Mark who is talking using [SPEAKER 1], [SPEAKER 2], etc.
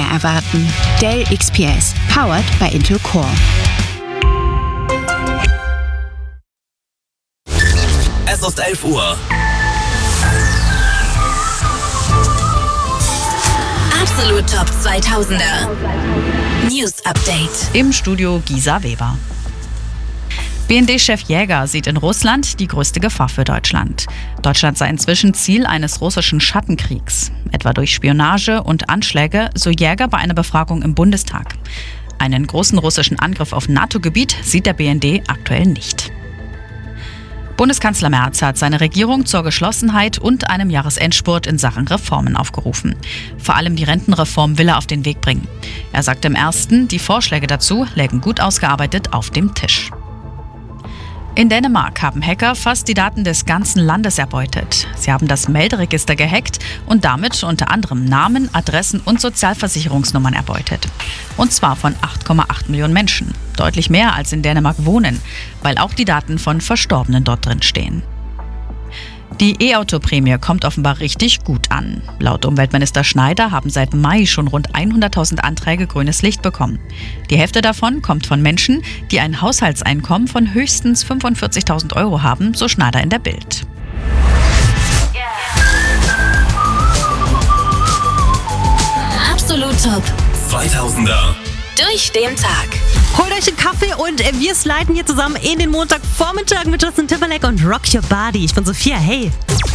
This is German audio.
[SPEAKER 1] mehr erwarten. Dell XPS, powered by Intel Core.
[SPEAKER 2] Es ist 11 Uhr.
[SPEAKER 3] Absolut Top 2000er. News Update.
[SPEAKER 4] Im Studio Gisa Weber. BND-Chef Jäger sieht in Russland die größte Gefahr für Deutschland. Deutschland sei inzwischen Ziel eines russischen Schattenkriegs, etwa durch Spionage und Anschläge, so Jäger bei einer Befragung im Bundestag. Einen großen russischen Angriff auf NATO-Gebiet sieht der BND aktuell nicht. Bundeskanzler Merz hat seine Regierung zur Geschlossenheit und einem Jahresendspurt in Sachen Reformen aufgerufen. Vor allem die Rentenreform will er auf den Weg bringen. Er sagte im ersten, die Vorschläge dazu lägen gut ausgearbeitet auf dem Tisch. In Dänemark haben Hacker fast die Daten des ganzen Landes erbeutet. Sie haben das Melderegister gehackt und damit unter anderem Namen, Adressen und Sozialversicherungsnummern erbeutet. Und zwar von 8,8 Millionen Menschen. Deutlich mehr als in Dänemark wohnen, weil auch die Daten von Verstorbenen dort drin stehen. Die E-Auto-Prämie kommt offenbar richtig gut an. Laut Umweltminister Schneider haben seit Mai schon rund 100.000 Anträge grünes Licht bekommen. Die Hälfte davon kommt von Menschen, die ein Haushaltseinkommen von höchstens 45.000 € haben, so Schneider in der Bild.
[SPEAKER 3] Absolut Top
[SPEAKER 2] 2000er.
[SPEAKER 3] durch den Tag.
[SPEAKER 5] Holt euch einen Kaffee und wir sliden hier zusammen in den Montagvormittag mit Justin Timberlake und Rock Your Body. Ich bin Sophia, hey.